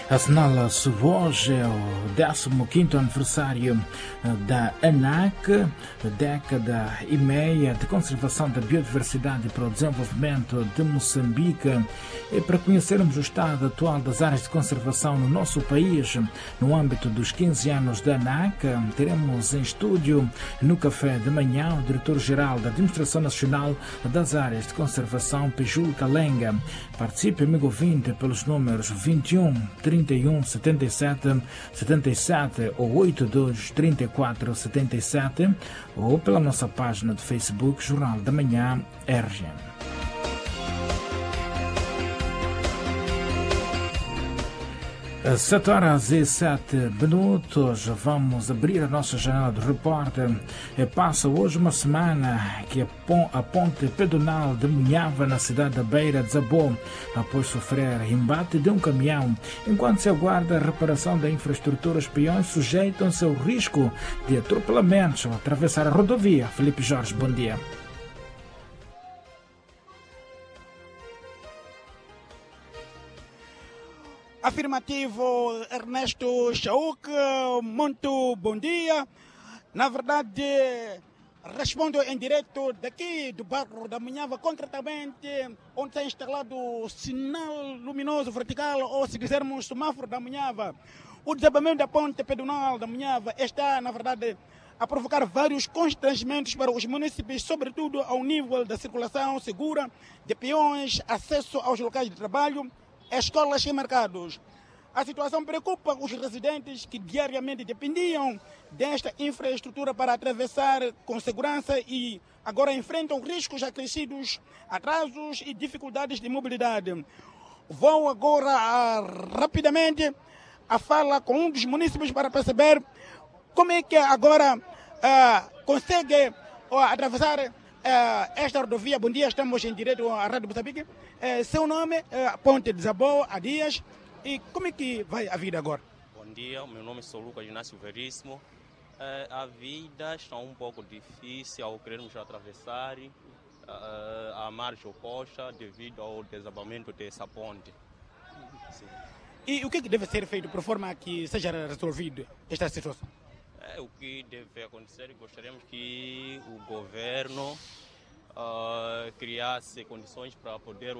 Assinala-se hoje o 15º aniversário da ANAC, década e meia de conservação da biodiversidade para o desenvolvimento de Moçambique. E para conhecermos o estado atual das áreas de conservação no nosso país, no âmbito dos 15 anos da ANAC, teremos em estúdio, no café de manhã, o diretor-geral da Administração Nacional das Áreas de Conservação, Pejul Kalenga. Participe, amigo ouvinte, pelos números 21 31 77 77 ou 82 34 77 ou pela nossa página de Facebook Jornal da Manhã RGM. Às 7h07, vamos abrir a nossa janela do repórter. Passa hoje uma semana que a ponte pedonal de Munhava, na cidade da Beira, desabou após sofrer embate de um caminhão. Enquanto se aguarda a reparação da infraestrutura, os peões sujeitam-se ao risco de atropelamentos ao atravessar a rodovia. Felipe Jorge, bom dia. Afirmativo, Ernesto Chauk, muito bom dia. Na verdade, respondo em direto daqui do bairro da Munhava, concretamente onde está instalado o sinal luminoso vertical, ou se quisermos semáforo da Munhava. O desabamento da ponte pedonal da Munhava está, na verdade, a provocar vários constrangimentos para os municípios, sobretudo ao nível da circulação segura de peões, acesso aos locais de trabalho, escolas e mercados. A situação preocupa os residentes que diariamente dependiam desta infraestrutura para atravessar com segurança e agora enfrentam riscos acrescidos, atrasos e dificuldades de mobilidade. Vou agora rapidamente a fala com um dos municípios para perceber como é que agora consegue atravessar esta rodovia. Bom dia, estamos em direto à Rádio Moçambique. Seu nome, Ponte desabou há dias. E como é que vai a vida agora? Bom dia, meu nome é Lucas Inácio Veríssimo. A vida está um pouco difícil ao querermos atravessar a margem oposta devido ao desabamento dessa ponte. Sim. E o que deve ser feito por forma que seja resolvido esta situação? O que deve acontecer, gostaríamos que o governo criasse condições para poder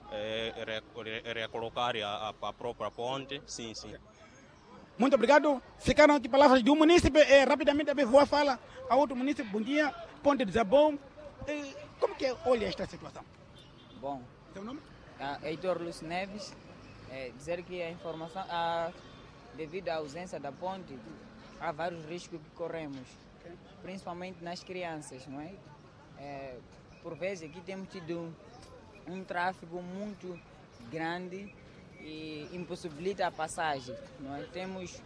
recolocar a própria ponte. Sim, sim. Muito obrigado. Ficaram aqui palavras de um município. Rapidamente também vou a fala a outro município. Bom dia, ponte desabou. Como que olha esta situação? Bom, seu nome? Heitor Lúcio Neves. Dizer que a informação, devido à ausência da ponte, há vários riscos que corremos, principalmente nas crianças, não é? Por vezes aqui temos tido um tráfego muito grande e impossibilita a passagem. Nós temos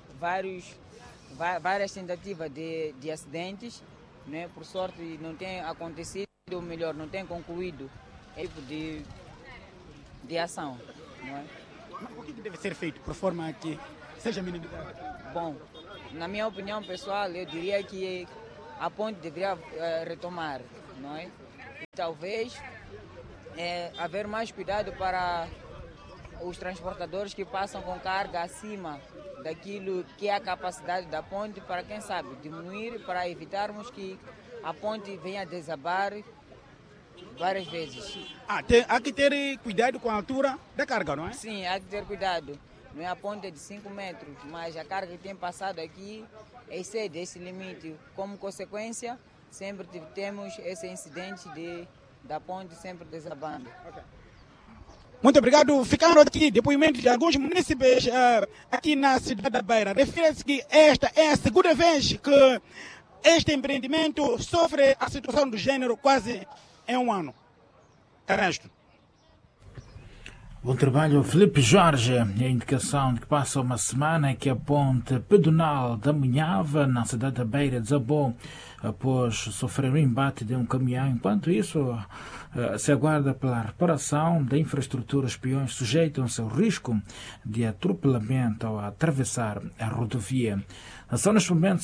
várias tentativas de acidentes, né? Por sorte não tem acontecido, ou melhor, não tem concluído esse tipo de ação. Não é? Mas o que deve ser feito por forma que seja minimizado? Bom, na minha opinião pessoal, eu diria que a ponte deveria retomar, não é? E talvez haver mais cuidado para os transportadores que passam com carga acima daquilo que é a capacidade da ponte, para quem sabe diminuir, para evitarmos que a ponte venha a desabar várias vezes. Há que ter cuidado com a altura da carga, não é? Sim, há que ter cuidado. Não é, a ponte é de 5 metros, mas a carga que tem passado aqui excede esse limite. Como consequência, sempre temos esse incidente da ponte sempre desabando. Okay. Muito obrigado. Ficaram aqui depoimentos de alguns municípios aqui na cidade da Beira. Refere-se que esta é a segunda vez que este empreendimento sofre a situação do gênero quase em um ano. Ernesto. Bom trabalho, Felipe Jorge. A indicação de que passa uma semana é que a ponte pedonal da Munhava, na cidade da Beira, desabou após sofrer um embate de um caminhão. Enquanto isso, se aguarda pela reparação da infraestrutura. Os peões sujeitam-se ao risco de atropelamento ao atravessar a rodovia. São neste momento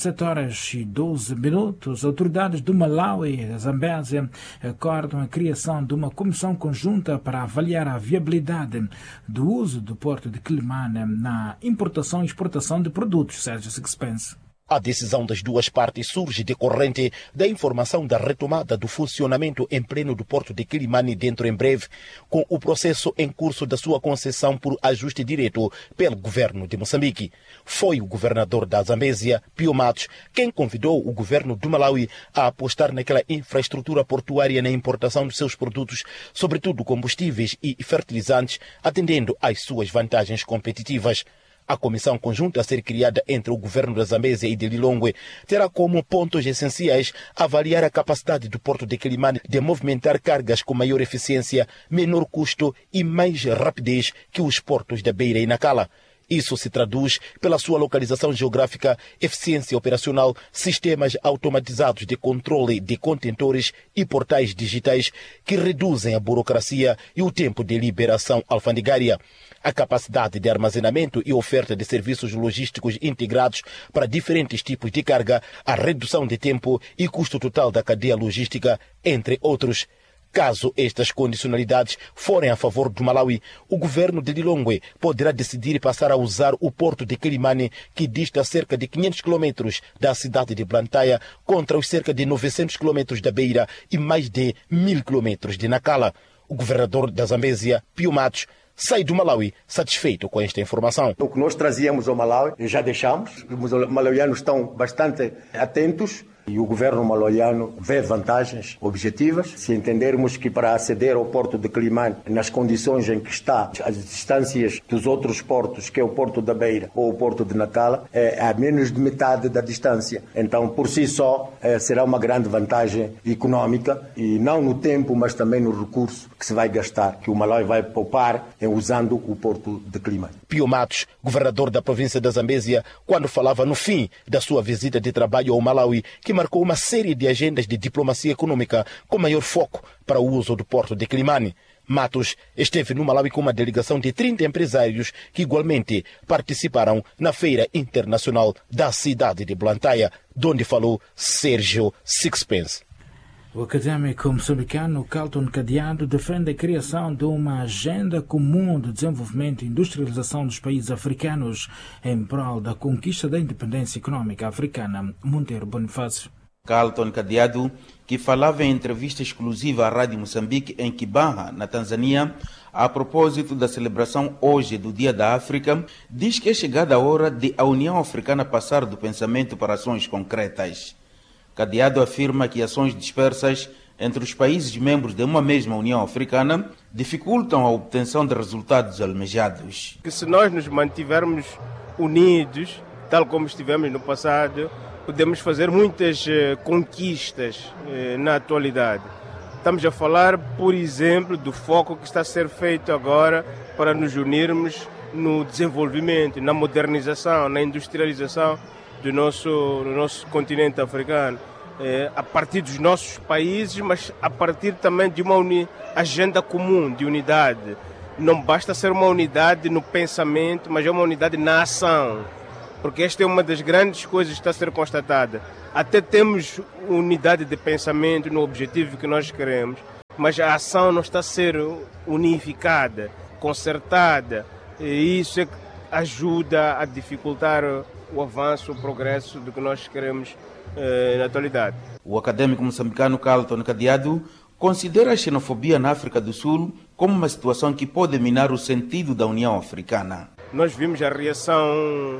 7h12. As autoridades do Malawi e da Zambésia acordam a criação de uma comissão conjunta para avaliar a viabilidade do uso do porto de Quilimane na importação e exportação de produtos. Sérgio Sixpence. A decisão das duas partes surge decorrente da informação da retomada do funcionamento em pleno do porto de Quilimane dentro em breve, com o processo em curso da sua concessão por ajuste direto pelo governo de Moçambique. Foi o governador da Zambésia, Pio Matos, quem convidou o governo do Malawi a apostar naquela infraestrutura portuária na importação de seus produtos, sobretudo combustíveis e fertilizantes, atendendo às suas vantagens competitivas. A comissão conjunta a ser criada entre o governo da Zambésia e de Lilongwe terá como pontos essenciais avaliar a capacidade do porto de Quilimane de movimentar cargas com maior eficiência, menor custo e mais rapidez que os portos da Beira e Nacala. Isso se traduz pela sua localização geográfica, eficiência operacional, sistemas automatizados de controle de contentores e portais digitais que reduzem a burocracia e o tempo de liberação alfandegária. A capacidade de armazenamento e oferta de serviços logísticos integrados para diferentes tipos de carga, a redução de tempo e custo total da cadeia logística, entre outros. Caso estas condicionalidades forem a favor do Malawi, o governo de Lilongwe poderá decidir passar a usar o porto de Quilimane, que dista cerca de 500 km da cidade de Blantyre, contra os cerca de 900 km da Beira e mais de 1000 km de Nacala. O governador da Zambésia, Pio Matos, sai do Malawi satisfeito com esta informação. O que nós trazíamos ao Malawi já deixamos. Os malauianos estão bastante atentos e o governo malauiano vê vantagens objetivas. Se entendermos que para aceder ao porto de Quilimane, nas condições em que está, as distâncias dos outros portos, que é o porto da Beira ou o porto de Nacala, é a menos de metade da distância. Então, por si só, será uma grande vantagem económica, e não no tempo, mas também no recurso que se vai gastar, que o Malawi vai poupar usando o porto de Quilimane. Pio Matos, governador da província da Zambésia, quando falava no fim da sua visita de trabalho ao Malawi, que marcou uma série de agendas de diplomacia econômica com maior foco para o uso do porto de Quilimane. Matos esteve no Malawi com uma delegação de 30 empresários que igualmente participaram na Feira Internacional da cidade de Blantyre, onde falou Sérgio Sixpence. O académico moçambicano Carlton Cadeado defende a criação de uma agenda comum de desenvolvimento e industrialização dos países africanos em prol da conquista da independência econômica africana. Monteiro Bonifácio. Carlton Cadeado, que falava em entrevista exclusiva à Rádio Moçambique em Kibaha, na Tanzânia, a propósito da celebração hoje do Dia da África, diz que é chegada a hora de a União Africana passar do pensamento para ações concretas. Cadeado afirma que ações dispersas entre os países membros de uma mesma União Africana dificultam a obtenção de resultados almejados. Que se nós nos mantivermos unidos, tal como estivemos no passado, podemos fazer muitas conquistas na atualidade. Estamos a falar, por exemplo, do foco que está a ser feito agora para nos unirmos no desenvolvimento, na modernização, na industrialização do nosso continente africano, a partir dos nossos países, mas a partir também de uma agenda comum de unidade. Não basta ser uma unidade no pensamento, mas é uma unidade na ação, porque esta é uma das grandes coisas que está a ser constatada. Até temos unidade de pensamento no objetivo que nós queremos, mas a ação não está a ser unificada, concertada, e isso é que ajuda a dificultar o avanço, o progresso do que nós queremos na atualidade. O académico moçambicano Carlton Cadeado considera a xenofobia na África do Sul como uma situação que pode minar o sentido da União Africana. Nós vimos a reação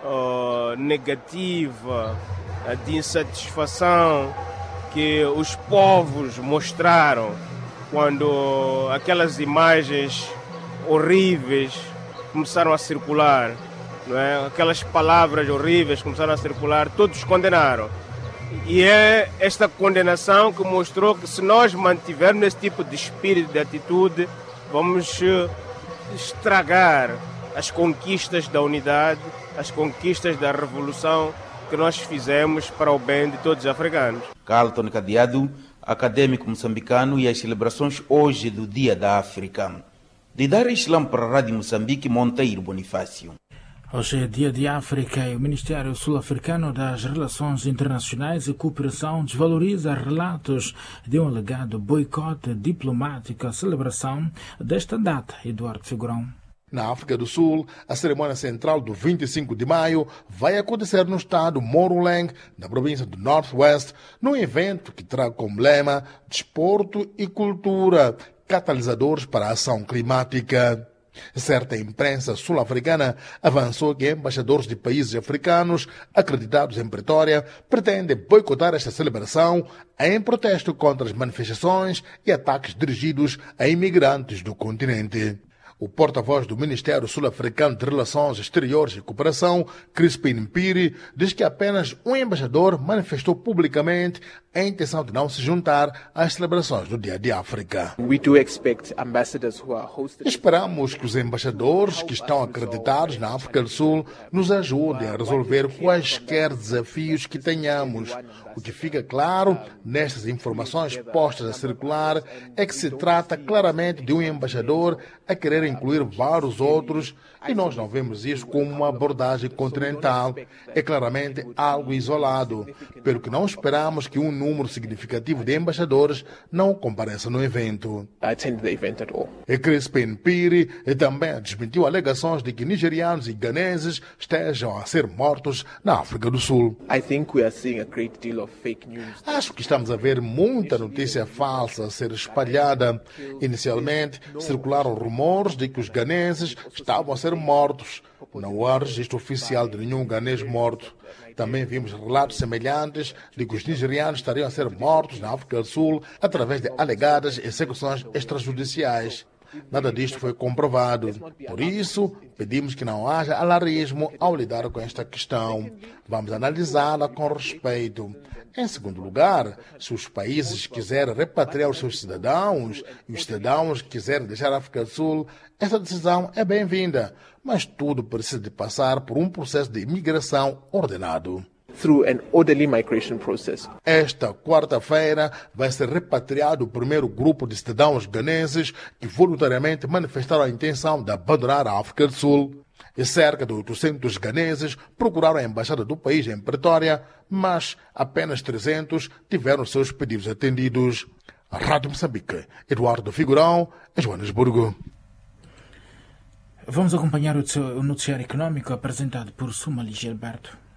negativa, de insatisfação que os povos mostraram quando aquelas imagens horríveis começaram a circular. Não é? Aquelas palavras horríveis começaram a circular, todos condenaram. E é esta condenação que mostrou que se nós mantivermos esse tipo de espírito, de atitude, vamos estragar as conquistas da unidade, as conquistas da revolução que nós fizemos para o bem de todos os africanos. Carlton Cadeado, académico moçambicano, e as celebrações hoje do Dia da África. De Dar Islam para a Rádio Moçambique, Monteiro Bonifácio. Hoje é Dia de África e o Ministério Sul-Africano das Relações Internacionais e Cooperação desvaloriza relatos de um alegado boicote diplomático à celebração desta data. Eduardo Figurão. Na África do Sul, a cerimônia central do 25 de maio vai acontecer no estado Moruleng, na província do Northwest, num evento que terá como lema Desporto e Cultura, catalisadores para a ação climática. Certa imprensa sul-africana avançou que embaixadores de países africanos acreditados em Pretória pretendem boicotar esta celebração em protesto contra as manifestações e ataques dirigidos a imigrantes do continente. O porta-voz do Ministério Sul-Africano de Relações Exteriores e Cooperação, Crispin Piri, diz que apenas um embaixador manifestou publicamente a intenção de não se juntar às celebrações do Dia de África. Esperamos que os embaixadores que estão acreditados na África do Sul nos ajudem a resolver quaisquer desafios que tenhamos. O que fica claro nestas informações postas a circular é que se trata claramente de um embaixador a querer incluir vários outros e nós não vemos isso como uma abordagem continental. É claramente algo isolado, pelo que não esperamos que um número significativo de embaixadores não compareça no evento. E Crispin Piri também desmentiu alegações de que nigerianos e ganeses estejam a ser mortos na África do Sul. Acho que estamos a ver muita notícia falsa a ser espalhada. Inicialmente, circularam rumores de que os ganeses estavam a ser mortos. Não há registro oficial de nenhum ganês morto. Também vimos relatos semelhantes de que os nigerianos estariam a ser mortos na África do Sul através de alegadas execuções extrajudiciais. Nada disto foi comprovado. Por isso, pedimos que não haja alarmismo ao lidar com esta questão. Vamos analisá-la com respeito. Em segundo lugar, se os países quiserem repatriar os seus cidadãos e os cidadãos quiserem deixar a África do Sul, essa decisão é bem-vinda, mas tudo precisa de passar por um processo de imigração ordenado. Esta quarta-feira vai ser repatriado o primeiro grupo de cidadãos ganeses que voluntariamente manifestaram a intenção de abandonar a África do Sul. E cerca de 800 ganeses procuraram a embaixada do país em Pretória, mas apenas 300 tiveram seus pedidos atendidos. A Rádio Moçambique, Eduardo Figurão, em Joanesburgo. Vamos acompanhar o noticiário econômico apresentado por Sumali Gilberto.